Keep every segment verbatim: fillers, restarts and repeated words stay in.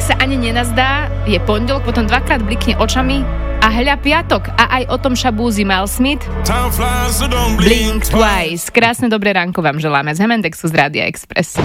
sa ani nenazdá, je pondelok, potom dvakrát blikne očami a hľa piatok. A aj o tom šabúzi Mal Smith. Blink Twice. Krásne dobré ránko vám želáme z Hemendexu z Rádia Express.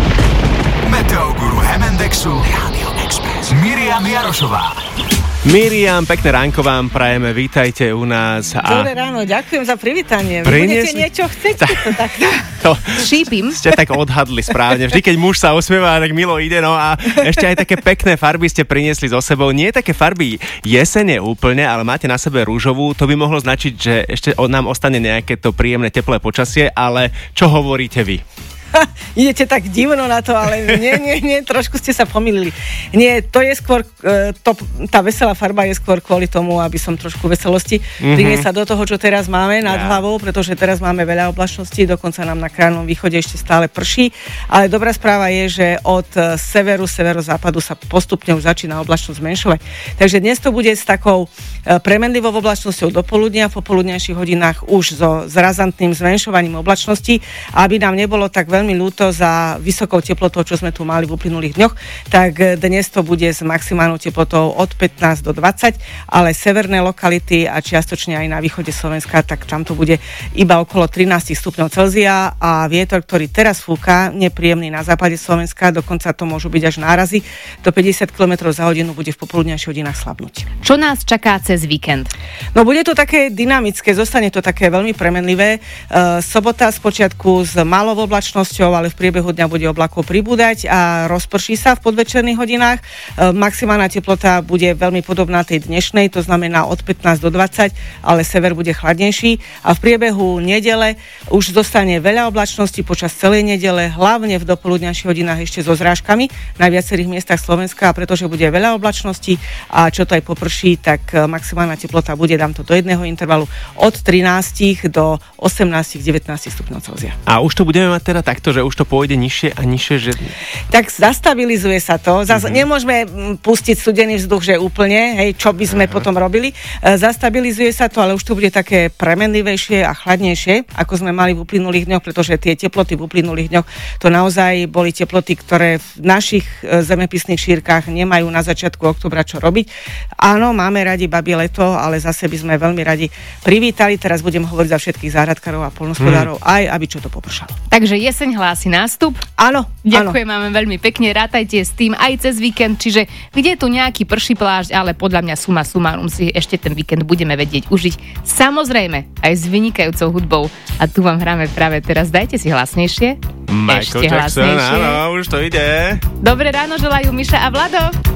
Meteoguru Hemendexu Rádio Express. Miriam Jarošová. Miriam, pekné ránko vám prajeme, vítajte u nás. A... Dobré ráno, ďakujem za privítanie. Vy Priniesli... budete niečo, chcete to tak? To Šípim. ste tak odhadli správne. Vždy, keď muž sa usmieva, tak milo ide. No a ešte aj také pekné farby ste priniesli so sebou. Nie také farby jesene úplne, ale máte na sebe rúžovú. To by mohlo značiť, že ešte od nám ostane nejaké to príjemné teplé počasie, ale čo hovoríte vy? Ha, idete tak divno na to, ale nie, nie, nie, trošku ste sa pomýlili. Nie, to je skôr, to, tá veselá farba je skôr kvôli tomu, aby som trošku veselosti mm-hmm. priniesla do toho, čo teraz máme nad yeah. hlavou, pretože teraz máme veľa oblačností, dokonca nám na krajnom východe ešte stále prší, ale dobrá správa je, že od severu, severozápadu sa postupne už začína oblačnosť zmenšovať. Takže dnes to bude s takou premenlivou oblačnosťou do poludnia, v popoludnejších hodinách už so zrazantným zmenšovaním oblačnosti, aby nám nebolo tak veľmi veľmi ľúto za vysokou teplotou, čo sme tu mali v uplynulých dňoch, tak dnes to bude s maximálnou teplotou od pätnásť do dvadsať, ale severné lokality a čiastočne aj na východe Slovenska, tak tam to bude iba okolo trinásť stupňov Celzia a vietor, ktorý teraz fúka, nepríjemný na západe Slovenska, dokonca to môžu byť až nárazy, do päťdesiat kilometrov za hodinu bude v popoludňajších hodinách slabnúť. Čo nás čaká cez víkend? No bude to také dynamické, zostane to také veľmi premenlivé. E, sobota spočiatku s malou oblačnosťou, ale v priebehu dňa bude oblakov pribúdať a rozprší sa v podvečerných hodinách. E, maximálna teplota bude veľmi podobná tej dnešnej, to znamená od pätnásť do dvadsať, ale sever bude chladnejší a v priebehu nedele už zostane veľa oblačností počas celej nedele, hlavne v dopoludňajších hodinách ešte so zrážkami na viacerých miestach Slovenska, a pretože bude veľa oblačností a čo to aj poprší, tak maximálna teplota bude, dám to do jedného intervalu, od trinásť do osemnásť devätnásť stupňov Celzia. A už to budeme mať teda takto, že už to pôjde nižšie a nižšie, že... Tak zastabilizuje sa to. Zas, mm-hmm. Nemôžeme pustiť studený vzduch, že úplne, hej, čo by sme Aha. potom robili. Zastabilizuje sa to, ale už to bude také premenlivejšie a chladnejšie, ako sme mali v uplynulých dňoch, pretože tie teploty v uplynulých dňoch to naozaj boli teploty, ktoré v našich zemepisných šírkach nemajú na začiatku októbra čo robiť. Áno, máme radi babie leto, ale zase by sme veľmi radi privítali. Teraz budem hovoriť za všetkých záhradkárov a poľnohospodárov, hmm. aj aby čo to popršalo. Takže jeseň hlási nástup. Áno. Ďakujem vám veľmi pekne, rátajte s tým aj cez víkend, čiže kde tu nejaký prší plášť, ale podľa mňa suma sumárum si ešte ten víkend budeme vedieť užiť. Samozrejme, aj s vynikajúcou hudbou. A tu vám hráme práve teraz, dajte si hlasnejšie. Michael ešte Jackson, hlasnejšie. Áno, už to ide. Dobré ráno želajú Miša a Vlado.